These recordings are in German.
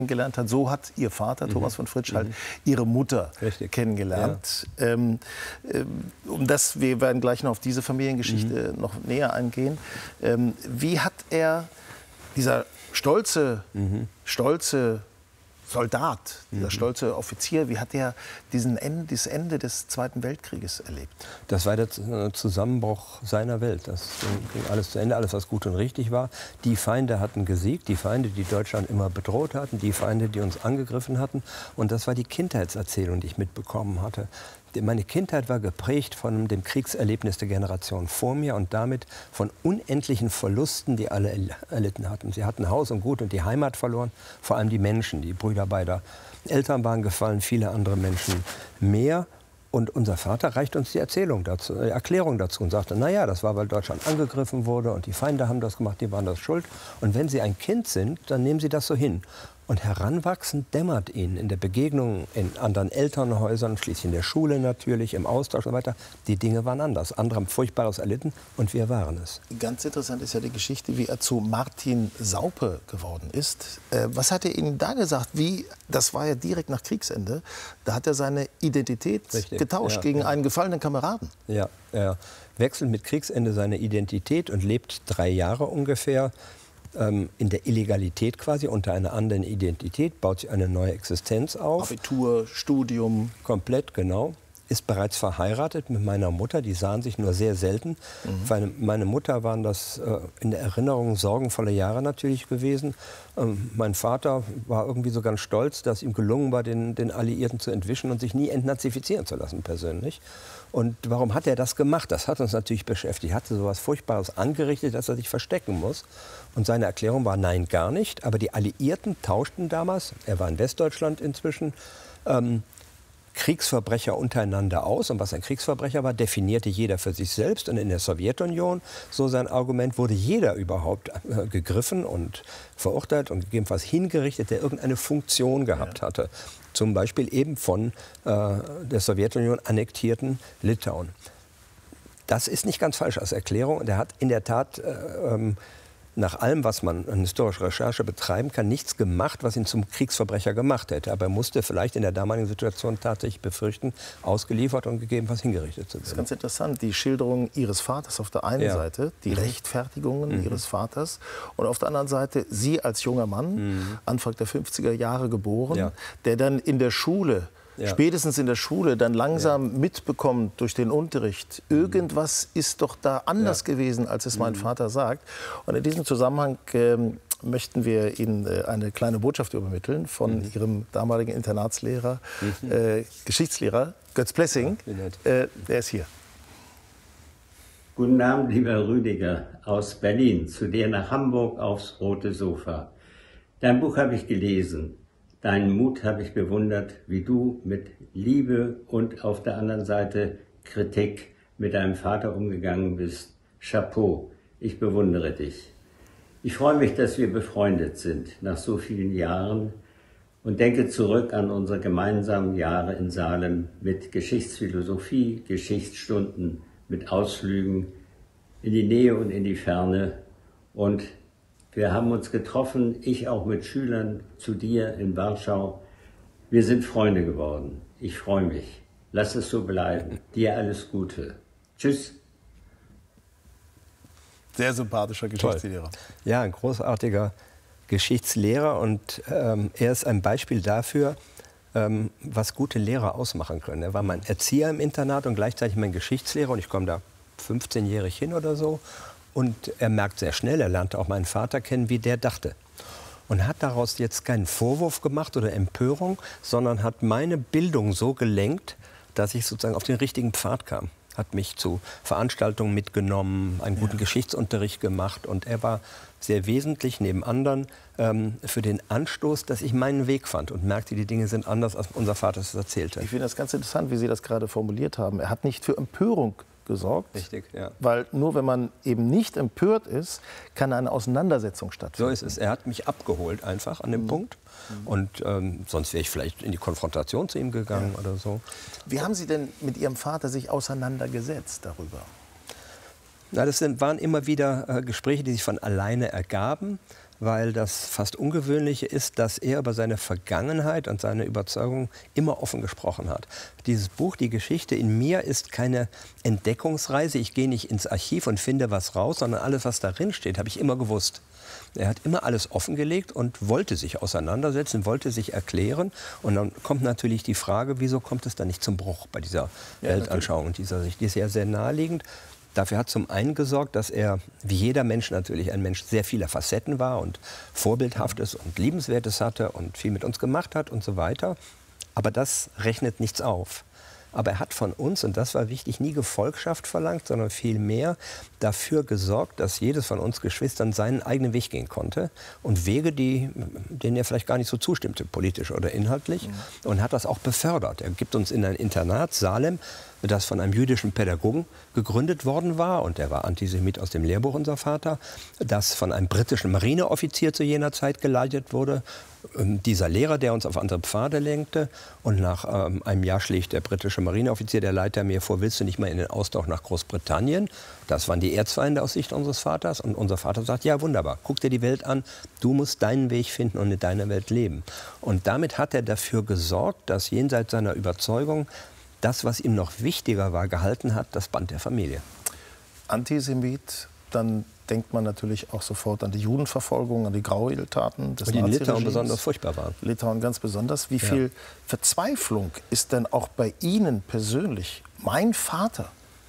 kennengelernt hat. So hat Ihr Vater, Thomas von Fritsch, halt Ihre Mutter kennengelernt. Ja. Wir werden gleich noch auf diese Familiengeschichte noch näher eingehen. Wie hat er, dieser stolze Soldat, dieser stolze Offizier, wie hat er das Ende des Zweiten Weltkrieges erlebt? Das war der Zusammenbruch seiner Welt. Das ging alles zu Ende, alles was gut und richtig war. Die Feinde hatten gesiegt, die Feinde, die Deutschland immer bedroht hatten, die Feinde, die uns angegriffen hatten. Und das war die Kindheitserzählung, die ich mitbekommen hatte. Meine Kindheit war geprägt von dem Kriegserlebnis der Generation vor mir und damit von unendlichen Verlusten, die alle erlitten hatten. Sie hatten Haus und Gut und die Heimat verloren, vor allem die Menschen. Die Brüder beider Eltern waren gefallen, viele andere Menschen mehr. Und unser Vater reicht uns die Erklärung dazu und sagte, naja, das war, weil Deutschland angegriffen wurde und die Feinde haben das gemacht, die waren das schuld. Und wenn Sie ein Kind sind, dann nehmen Sie das so hin. Und heranwachsend dämmert Ihnen in der Begegnung in anderen Elternhäusern, schließlich in der Schule natürlich, im Austausch und so weiter, die Dinge waren anders. Andere haben Furchtbares erlitten und wir waren es. Ganz interessant ist ja die Geschichte, wie er zu Martin Saupe geworden ist. Was hat er Ihnen da gesagt? Das war ja direkt nach Kriegsende, da hat er seine Identität getauscht gegen einen gefallenen Kameraden. Ja, er wechselt mit Kriegsende seine Identität und lebt 3 Jahre ungefähr in der Illegalität quasi, unter einer anderen Identität, baut sich eine neue Existenz auf. Abitur, Studium. Komplett, genau. Ist bereits verheiratet mit meiner Mutter, die sahen sich nur sehr selten. Für meine Mutter waren das in der Erinnerung sorgenvolle Jahre natürlich gewesen. Mein Vater war irgendwie so ganz stolz, dass ihm gelungen war, den Alliierten zu entwischen und sich nie entnazifizieren zu lassen persönlich. Und warum hat er das gemacht? Das hat uns natürlich beschäftigt. Er hatte so etwas Furchtbares angerichtet, dass er sich verstecken muss. Und seine Erklärung war, nein, gar nicht. Aber die Alliierten tauschten damals, er war in Westdeutschland inzwischen, Kriegsverbrecher untereinander aus. Und was ein Kriegsverbrecher war, definierte jeder für sich selbst. Und in der Sowjetunion, so sein Argument, wurde jeder überhaupt gegriffen und verurteilt und gegebenenfalls hingerichtet, der irgendeine Funktion gehabt hatte. Zum Beispiel eben von der Sowjetunion annektierten Litauen. Das ist nicht ganz falsch als Erklärung. Und er hat in der Tat nach allem, was man an historischer Recherche betreiben kann, nichts gemacht, was ihn zum Kriegsverbrecher gemacht hätte. Aber er musste vielleicht in der damaligen Situation tatsächlich befürchten, ausgeliefert und gegebenenfalls hingerichtet zu werden. Das ist ganz interessant, die Schilderung Ihres Vaters auf der einen Seite, die Rechtfertigungen Ihres Vaters und auf der anderen Seite Sie als junger Mann, Anfang der 50er Jahre geboren, der dann in der Schule spätestens in der Schule dann langsam mitbekommt durch den Unterricht, irgendwas ist doch da anders gewesen, als es mein Vater sagt. Und in diesem Zusammenhang möchten wir Ihnen eine kleine Botschaft übermitteln von Ihrem damaligen Internatslehrer, Geschichtslehrer Götz Plessing. Der ist hier. Guten Abend, lieber Rüdiger aus Berlin, zu dir nach Hamburg aufs rote Sofa. Dein Buch habe ich gelesen. Deinen Mut habe ich bewundert, wie du mit Liebe und auf der anderen Seite Kritik mit deinem Vater umgegangen bist. Chapeau, ich bewundere dich. Ich freue mich, dass wir befreundet sind nach so vielen Jahren und denke zurück an unsere gemeinsamen Jahre in Salem mit Geschichtsphilosophie, Geschichtsstunden, mit Ausflügen in die Nähe und in die Ferne. Und wir haben uns getroffen, ich auch mit Schülern zu dir in Warschau. Wir sind Freunde geworden. Ich freue mich. Lass es so bleiben. Dir alles Gute. Tschüss. Sehr sympathischer Geschichtslehrer. Ja, ein großartiger Geschichtslehrer. Und er ist ein Beispiel dafür, was gute Lehrer ausmachen können. Er war mein Erzieher im Internat und gleichzeitig mein Geschichtslehrer. Und ich komme da 15-jährig hin oder so. Und er merkt sehr schnell, er lernte auch meinen Vater kennen, wie der dachte. Und hat daraus jetzt keinen Vorwurf gemacht oder Empörung, sondern hat meine Bildung so gelenkt, dass ich sozusagen auf den richtigen Pfad kam. Hat mich zu Veranstaltungen mitgenommen, einen guten Geschichtsunterricht gemacht. Und er war sehr wesentlich neben anderen für den Anstoß, dass ich meinen Weg fand und merkte, die Dinge sind anders, als unser Vater es erzählte. Ich finde das ganz interessant, wie Sie das gerade formuliert haben. Er hat nicht für Empörung gesorgt, richtig, weil nur wenn man eben nicht empört ist, kann eine Auseinandersetzung stattfinden. So ist es. Er hat mich abgeholt einfach an dem Punkt und sonst wäre ich vielleicht in die Konfrontation zu ihm gegangen oder so. Wie haben Sie denn mit Ihrem Vater sich auseinandergesetzt darüber? Na, das waren immer wieder Gespräche, die sich von alleine ergaben. weil das fast Ungewöhnliche ist, dass er über seine Vergangenheit und seine Überzeugung immer offen gesprochen hat. Dieses Buch, die Geschichte in mir, ist keine Entdeckungsreise. Ich gehe nicht ins Archiv und finde was raus, sondern alles, was darin steht, habe ich immer gewusst. Er hat immer alles offengelegt und wollte sich auseinandersetzen, wollte sich erklären. Und dann kommt natürlich die Frage, wieso kommt es dann nicht zum Bruch bei dieser Weltanschauung und dieser Sicht? Die ist ja sehr naheliegend. Dafür hat zum einen gesorgt, dass er, wie jeder Mensch natürlich, ein Mensch sehr vieler Facetten war und Vorbildhaftes und Liebenswertes hatte und viel mit uns gemacht hat und so weiter. Aber das rechnet nichts auf. Aber er hat von uns, und das war wichtig, nie Gefolgschaft verlangt, sondern vielmehr dafür gesorgt, dass jedes von uns Geschwistern seinen eigenen Weg gehen konnte. Und Wege, denen er vielleicht gar nicht so zustimmte, politisch oder inhaltlich. Und hat das auch befördert. Er gibt uns in ein Internat, Salem, das von einem jüdischen Pädagogen gegründet worden war. Und der war Antisemit aus dem Lehrbuch, unser Vater. Das von einem britischen Marineoffizier zu jener Zeit geleitet wurde. Dieser Lehrer, der uns auf andere Pfade lenkte. Und nach einem Jahr schlägt der britische Marineoffizier, der Leiter, mir vor, willst du nicht mal in den Austausch nach Großbritannien? Das waren die Erzfeinde aus Sicht unseres Vaters. Und unser Vater sagt, ja wunderbar, guck dir die Welt an, du musst deinen Weg finden und in deiner Welt leben. Und damit hat er dafür gesorgt, dass jenseits seiner Überzeugung das, was ihm noch wichtiger war, gehalten hat, das Band der Familie. Antisemit, dann denkt man natürlich auch sofort an die Judenverfolgung, an die Gräueltaten des Naziregimes. Die in Litauen besonders furchtbar waren. Litauen ganz besonders. Wie viel Verzweiflung ist denn auch bei Ihnen persönlich? Mein Vater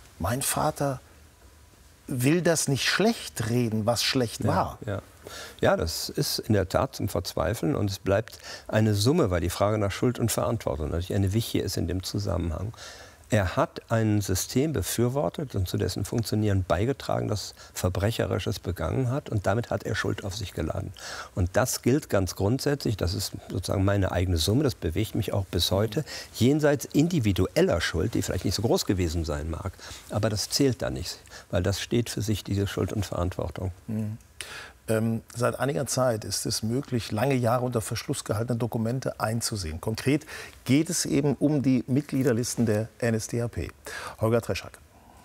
will das nicht schlecht reden, was schlecht war. Ja, das ist in der Tat zum Verzweifeln und es bleibt eine Summe, weil die Frage nach Schuld und Verantwortung natürlich eine wichtige ist in dem Zusammenhang. Er hat ein System befürwortet und zu dessen Funktionieren beigetragen, das Verbrecherisches begangen hat, und damit hat er Schuld auf sich geladen. Und das gilt ganz grundsätzlich, das ist sozusagen meine eigene Summe, das bewegt mich auch bis heute, jenseits individueller Schuld, die vielleicht nicht so groß gewesen sein mag, aber das zählt da nicht, weil das steht für sich, diese Schuld und Verantwortung. Seit einiger Zeit ist es möglich, lange Jahre unter Verschluss gehaltene Dokumente einzusehen. Konkret geht es eben um die Mitgliederlisten der NSDAP. Holger Treschak.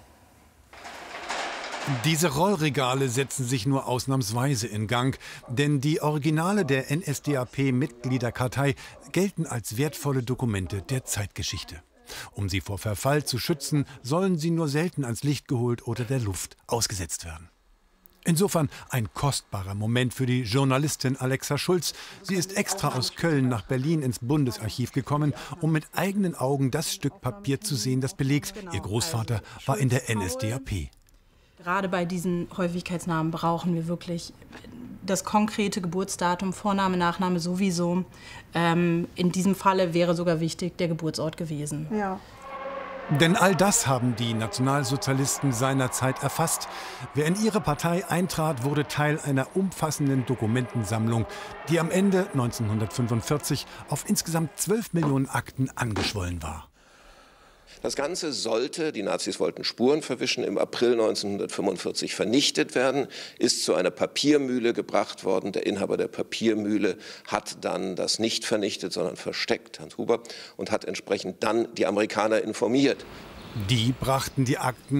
Diese Rollregale setzen sich nur ausnahmsweise in Gang, denn die Originale der NSDAP-Mitgliederkartei gelten als wertvolle Dokumente der Zeitgeschichte. Um sie vor Verfall zu schützen, sollen sie nur selten ans Licht geholt oder der Luft ausgesetzt werden. Insofern ein kostbarer Moment für die Journalistin Alexa Schulz. Sie ist extra aus Köln nach Berlin ins Bundesarchiv gekommen, um mit eigenen Augen das Stück Papier zu sehen, das belegt, ihr Großvater war in der NSDAP. Gerade bei diesen Häufigkeitsnamen brauchen wir wirklich das konkrete Geburtsdatum, Vorname, Nachname sowieso. In diesem Falle wäre sogar wichtig der Geburtsort gewesen. Ja. Denn all das haben die Nationalsozialisten seinerzeit erfasst. Wer in ihre Partei eintrat, wurde Teil einer umfassenden Dokumentensammlung, die am Ende 1945 auf insgesamt 12 Millionen Akten angeschwollen war. Das Ganze sollte, die Nazis wollten Spuren verwischen, im April 1945 vernichtet werden, ist zu einer Papiermühle gebracht worden. Der Inhaber der Papiermühle hat dann das nicht vernichtet, sondern versteckt, Hans Huber, und hat entsprechend dann die Amerikaner informiert. Die brachten die Akten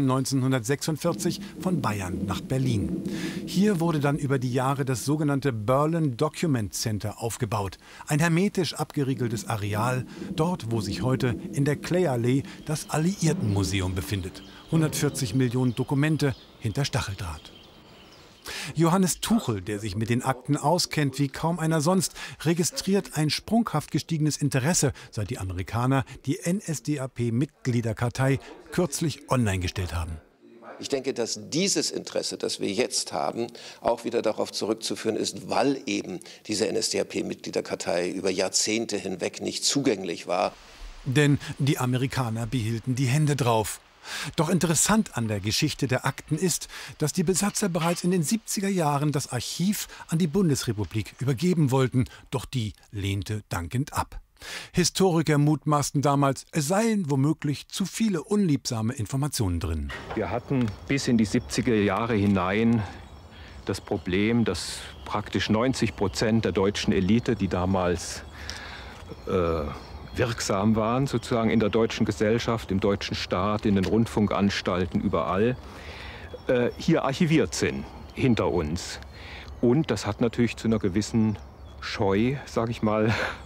1946 von Bayern nach Berlin. Hier wurde dann über die Jahre das sogenannte Berlin Document Center aufgebaut. Ein hermetisch abgeriegeltes Areal, dort, wo sich heute in der Clay-Allee das Alliiertenmuseum befindet. 140 Millionen Dokumente hinter Stacheldraht. Johannes Tuchel, der sich mit den Akten auskennt wie kaum einer sonst, registriert ein sprunghaft gestiegenes Interesse, seit die Amerikaner die NSDAP-Mitgliederkartei kürzlich online gestellt haben. Ich denke, dass dieses Interesse, das wir jetzt haben, auch wieder darauf zurückzuführen ist, weil eben diese NSDAP-Mitgliederkartei über Jahrzehnte hinweg nicht zugänglich war. Denn die Amerikaner behielten die Hände drauf. Doch interessant an der Geschichte der Akten ist, dass die Besatzer bereits in den 70er Jahren das Archiv an die Bundesrepublik übergeben wollten, doch die lehnte dankend ab. Historiker mutmaßten damals, es seien womöglich zu viele unliebsame Informationen drin. Wir hatten bis in die 70er Jahre hinein das Problem, dass praktisch 90% der deutschen Elite, die damals wirksam waren, sozusagen in der deutschen Gesellschaft, im deutschen Staat, in den Rundfunkanstalten, überall, hier archiviert sind, hinter uns. Und das hat natürlich zu einer gewissen Scheu, sage ich mal,